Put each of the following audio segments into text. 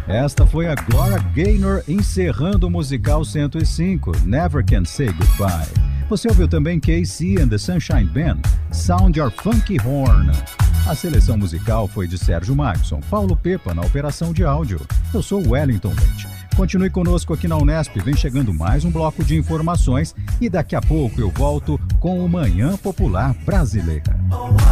Esta foi a Gloria Gaynor encerrando o musical 105, Never Can Say Goodbye. Você ouviu também Casey and the Sunshine Band, Sound Your Funky Horn. A seleção musical foi de Sérgio Maxson, Paulo Pepa na operação de áudio. Eu sou Wellington Leite. Continue conosco aqui na Unesp, vem chegando mais um bloco de informações e daqui a pouco eu volto com o Manhã Popular Brasileira.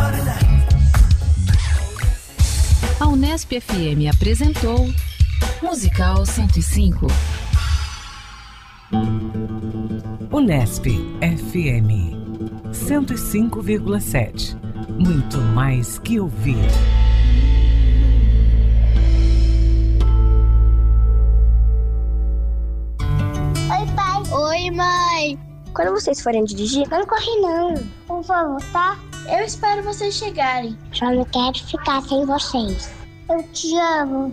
A Unesp FM apresentou Musical 105. Unesp FM 105,7. Muito mais que ouvir. Oi, pai. Oi, mãe. Quando vocês forem dirigir, não corre não. Por favor, tá? Eu espero vocês chegarem. Só não quero ficar sem vocês. Eu te amo.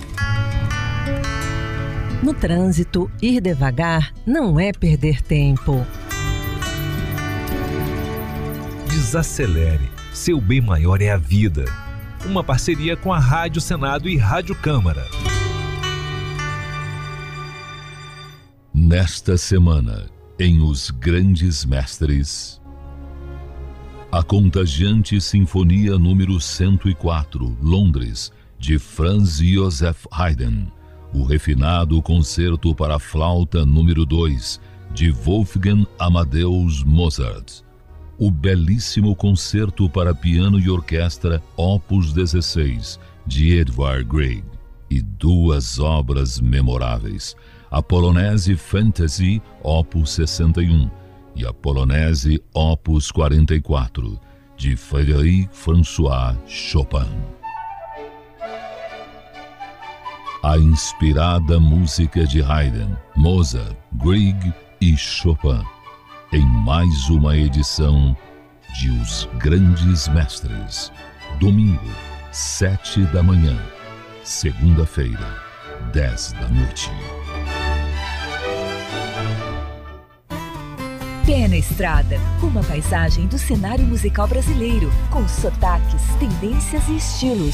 No trânsito, ir devagar não é perder tempo. Desacelere. Seu bem maior é a vida. Uma parceria com a Rádio Senado e Rádio Câmara. Nesta semana, em Os Grandes Mestres, a contagiante Sinfonia número 104, Londres, de Franz Joseph Haydn, o refinado Concerto para Flauta número 2, de Wolfgang Amadeus Mozart, o belíssimo Concerto para Piano e Orquestra Opus 16, de Edvard Grieg, e duas obras memoráveis, a Polonese Fantasy Opus 61 e a Polonese Opus 44, de Frédéric François Chopin. A inspirada música de Haydn, Mozart, Grieg e Chopin, em mais uma edição de Os Grandes Mestres. Domingo, 7 da manhã. Segunda-feira, 10 da noite. Pé na Estrada, uma paisagem do cenário musical brasileiro, com sotaques, tendências e estilos.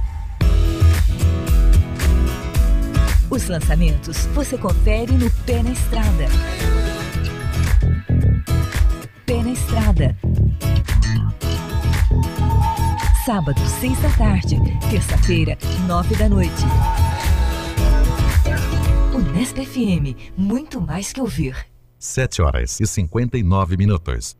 Os lançamentos você confere no Pé na Estrada. Pé na Estrada. Sábado, 6 da tarde. Terça-feira, 9 da noite. Unesp FM, muito mais que ouvir. 7h59.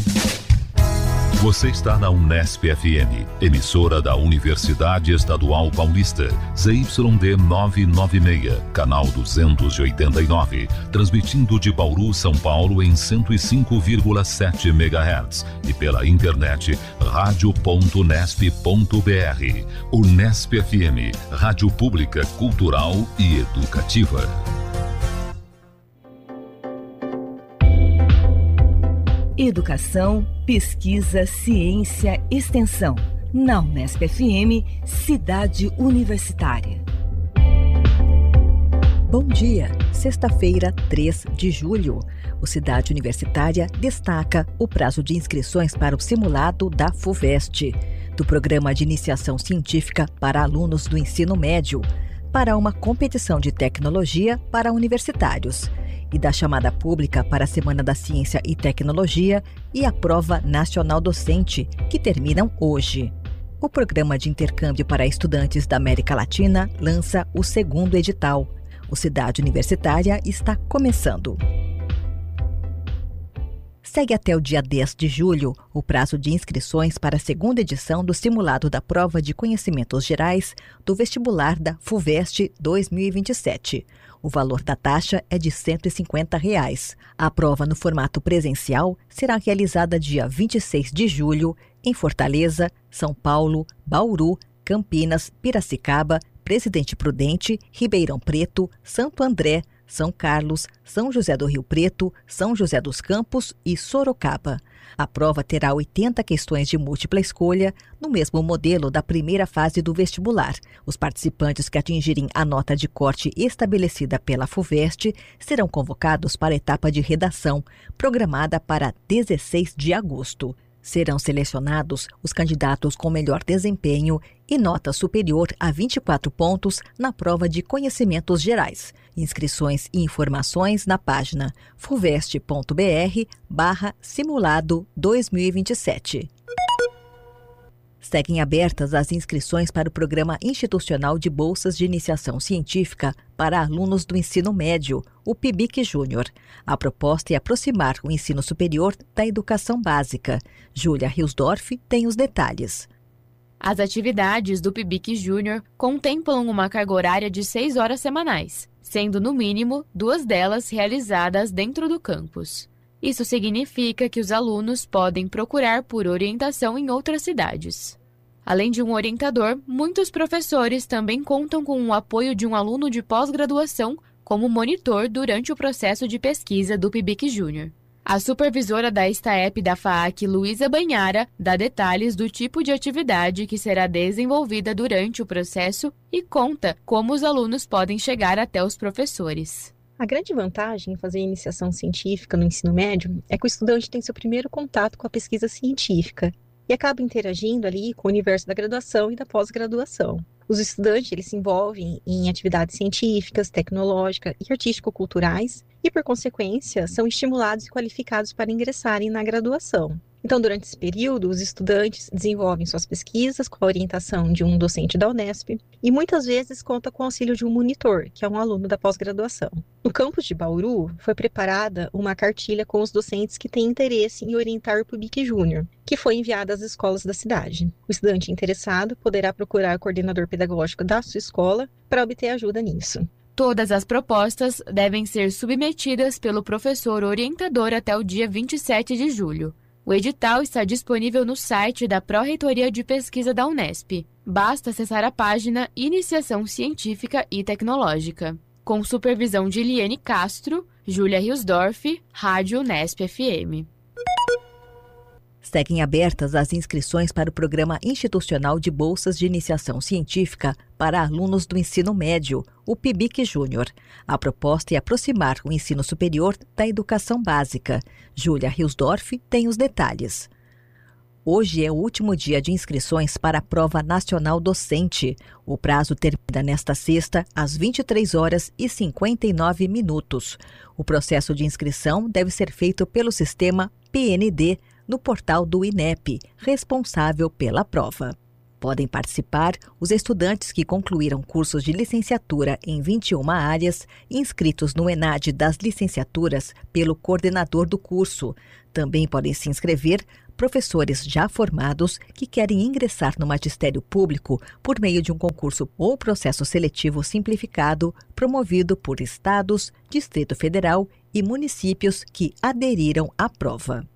Você está na Unesp FM, emissora da Universidade Estadual Paulista, ZYD 996, canal 289, transmitindo de Bauru, São Paulo em 105,7 MHz e pela internet radio.unesp.br. Unesp FM, rádio pública, cultural e educativa. Educação, pesquisa, ciência, extensão. Na Unesp FM, Cidade Universitária. Bom dia, sexta-feira, 3 de julho. O Cidade Universitária destaca o prazo de inscrições para o simulado da FUVEST, do Programa de Iniciação Científica para Alunos do Ensino Médio, para uma competição de tecnologia para universitários, e da chamada pública para a Semana da Ciência e Tecnologia e a Prova Nacional Docente, que terminam hoje. O Programa de Intercâmbio para Estudantes da América Latina lança o segundo edital. O Cidade Universitária está começando. Segue até o dia 10 de julho o prazo de inscrições para a segunda edição do simulado da Prova de Conhecimentos Gerais do vestibular da FUVEST 2027. O valor da taxa é de R$ 150. A prova no formato presencial será realizada dia 26 de julho em Fortaleza, São Paulo, Bauru, Campinas, Piracicaba, Presidente Prudente, Ribeirão Preto, Santo André, São Carlos, São José do Rio Preto, São José dos Campos e Sorocaba. A prova terá 80 questões de múltipla escolha, no mesmo modelo da primeira fase do vestibular. Os participantes que atingirem a nota de corte estabelecida pela FUVEST serão convocados para a etapa de redação, programada para 16 de agosto. Serão selecionados os candidatos com melhor desempenho e nota superior a 24 pontos na prova de conhecimentos gerais. Inscrições e informações na página fuvest.br/simulado 2027. Seguem abertas as inscrições para o Programa Institucional de Bolsas de Iniciação Científica para alunos do ensino médio, o PIBIC Júnior. A proposta é aproximar o ensino superior da educação básica. Júlia Hilsdorf tem os detalhes. As atividades do PIBIC Júnior contemplam uma carga horária de 6 horas semanais, sendo no mínimo 2 delas realizadas dentro do campus. Isso significa que os alunos podem procurar por orientação em outras cidades. Além de um orientador, muitos professores também contam com o apoio de um aluno de pós-graduação como monitor durante o processo de pesquisa do PIBIC Júnior. A supervisora da STAEP da FAAC, Luísa Banhara, dá detalhes do tipo de atividade que será desenvolvida durante o processo e conta como os alunos podem chegar até os professores. A grande vantagem em fazer iniciação científica no ensino médio é que o estudante tem seu primeiro contato com a pesquisa científica e acaba interagindo ali com o universo da graduação e da pós-graduação. Os estudantes eles se envolvem em atividades científicas, tecnológicas e artístico-culturais e, por consequência, são estimulados e qualificados para ingressarem na graduação. Então, durante esse período, os estudantes desenvolvem suas pesquisas com a orientação de um docente da Unesp e muitas vezes conta com o auxílio de um monitor, que é um aluno da pós-graduação. No campus de Bauru, foi preparada uma cartilha com os docentes que têm interesse em orientar o PIBIC Júnior, que foi enviada às escolas da cidade. O estudante interessado poderá procurar o coordenador pedagógico da sua escola para obter ajuda nisso. Todas as propostas devem ser submetidas pelo professor orientador até o dia 27 de julho. O edital está disponível no site da Pró-Reitoria de Pesquisa da Unesp. Basta acessar a página Iniciação Científica e Tecnológica. Com supervisão de Eliane Castro, Júlia Hilsdorf, Rádio Unesp FM. Seguem abertas as inscrições para o Programa Institucional de Bolsas de Iniciação Científica para alunos do ensino médio, o PIBIC Júnior. A proposta é aproximar o ensino superior da educação básica. Júlia Hilsdorf tem os detalhes. Hoje é o último dia de inscrições para a Prova Nacional Docente. O prazo termina nesta sexta, às 23h59. O processo de inscrição deve ser feito pelo sistema PND, no portal do INEP, responsável pela prova. Podem participar os estudantes que concluíram cursos de licenciatura em 21 áreas, inscritos no ENAD das licenciaturas pelo coordenador do curso. Também podem se inscrever professores já formados que querem ingressar no magistério público por meio de um concurso ou processo seletivo simplificado promovido por estados, Distrito Federal e municípios que aderiram à prova.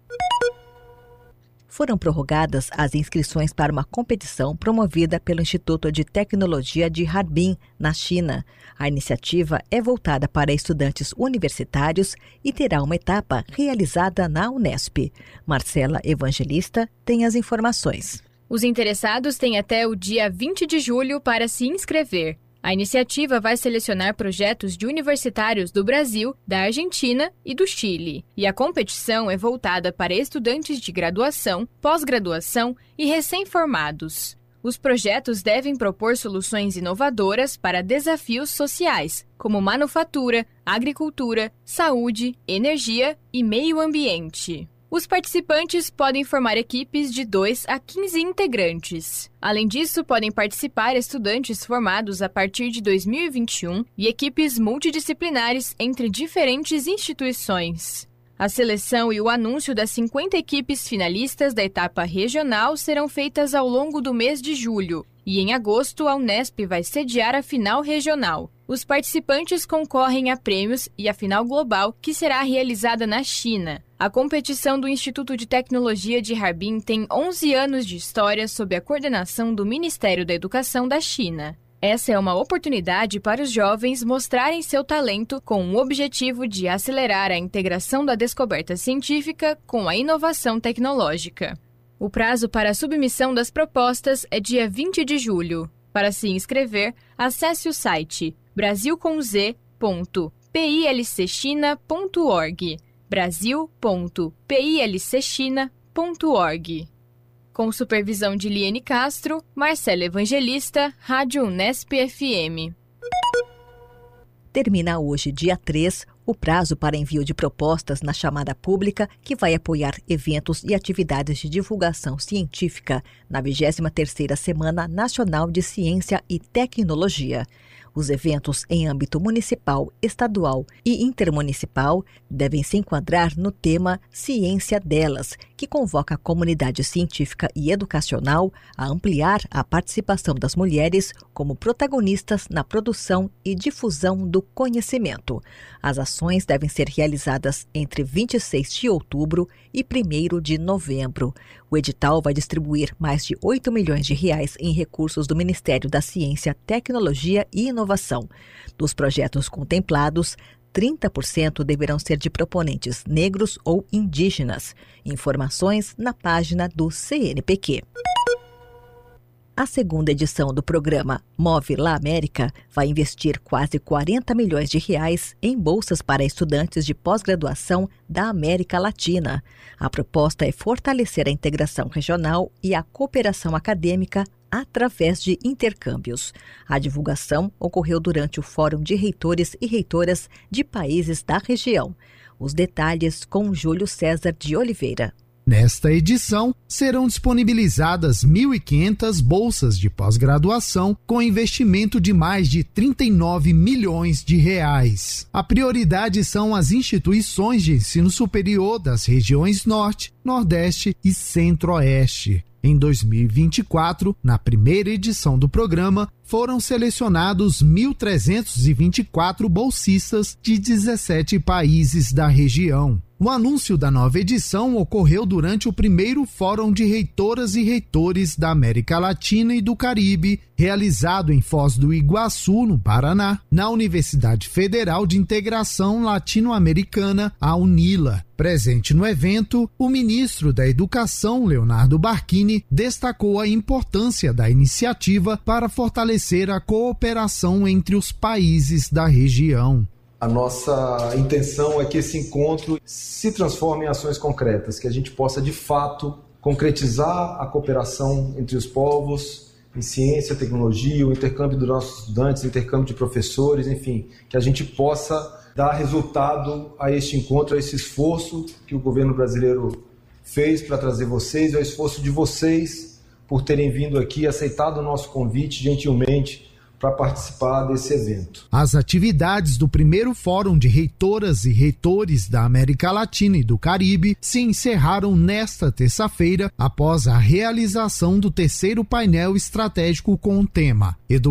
Foram prorrogadas as inscrições para uma competição promovida pelo Instituto de Tecnologia de Harbin, na China. A iniciativa é voltada para estudantes universitários e terá uma etapa realizada na Unesp. Marcela Evangelista tem as informações. Os interessados têm até o dia 20 de julho para se inscrever. A iniciativa vai selecionar projetos de universitários do Brasil, da Argentina e do Chile. E a competição é voltada para estudantes de graduação, pós-graduação e recém-formados. Os projetos devem propor soluções inovadoras para desafios sociais, como manufatura, agricultura, saúde, energia e meio ambiente. Os participantes podem formar equipes de 2 a 15 integrantes. Além disso, podem participar estudantes formados a partir de 2021 e equipes multidisciplinares entre diferentes instituições. A seleção e o anúncio das 50 equipes finalistas da etapa regional serão feitas ao longo do mês de julho. E em agosto, a Unesp vai sediar a final regional. Os participantes concorrem a prêmios e a final global, que será realizada na China. A competição do Instituto de Tecnologia de Harbin tem 11 anos de história sob a coordenação do Ministério da Educação da China. Essa é uma oportunidade para os jovens mostrarem seu talento com o objetivo de acelerar a integração da descoberta científica com a inovação tecnológica. O prazo para a submissão das propostas é dia 20 de julho. Para se inscrever, acesse o site brasil.pilcchina.org brasil.pilcchina.org unesp.org. Com supervisão de Liene Castro, Marcela Evangelista, Rádio Unesp FM. Termina hoje, dia 3, o prazo para envio de propostas na chamada pública que vai apoiar eventos e atividades de divulgação científica na 23ª Semana Nacional de Ciência e Tecnologia. Os eventos em âmbito municipal, estadual e intermunicipal devem se enquadrar no tema Ciência Delas, que convoca a comunidade científica e educacional a ampliar a participação das mulheres como protagonistas na produção e difusão do conhecimento. As ações devem ser realizadas entre 26 de outubro e 1º de novembro. O edital vai distribuir mais de R$8 milhões em recursos do Ministério da Ciência, Tecnologia e Inovação. Dos projetos contemplados, 30% deverão ser de proponentes negros ou indígenas. Informações na página do CNPq. A segunda edição do programa Move La América vai investir quase R$40 milhões em bolsas para estudantes de pós-graduação da América Latina. A proposta é fortalecer a integração regional e a cooperação acadêmica através de intercâmbios. A divulgação ocorreu durante o Fórum de Reitores e Reitoras de países da região. Os detalhes com Júlio César de Oliveira. Nesta edição, serão disponibilizadas 1.500 bolsas de pós-graduação com investimento de mais de R$39 milhões. A prioridade são as instituições de ensino superior das regiões Norte, Nordeste e Centro-Oeste. Em 2024, na primeira edição do programa, foram selecionados 1.324 bolsistas de 17 países da região. O anúncio da nova edição ocorreu durante o primeiro Fórum de Reitoras e Reitores da América Latina e do Caribe, realizado em Foz do Iguaçu, no Paraná, na Universidade Federal de Integração Latino-Americana, a UNILA. Presente no evento, o ministro da Educação, Leonardo Barquini, destacou a importância da iniciativa para fortalecer a cooperação entre os países da região. A nossa intenção é que esse encontro se transforme em ações concretas, que a gente possa, de fato, concretizar a cooperação entre os povos em ciência, tecnologia, o intercâmbio dos nossos estudantes, o intercâmbio de professores, enfim, que a gente possa dar resultado a este encontro, a esse esforço que o governo brasileiro fez para trazer vocês, ao esforço de vocês por terem vindo aqui, aceitado o nosso convite gentilmente para participar desse evento. As atividades do primeiro Fórum de Reitoras e Reitores da América Latina e do Caribe se encerraram nesta terça-feira após a realização do terceiro painel estratégico com o tema